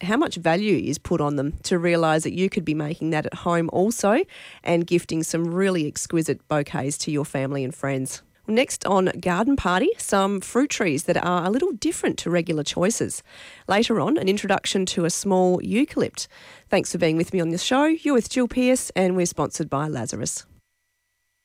how much value is put on them to realise that you could be making that at home also and gifting some really exquisite bouquets to your family and friends. Next on Garden Party, some fruit trees that are a little different to regular choices. Later on, an introduction to a small eucalypt. Thanks for being with me on the show. You're with Jill Pearce and we're sponsored by Lazarus.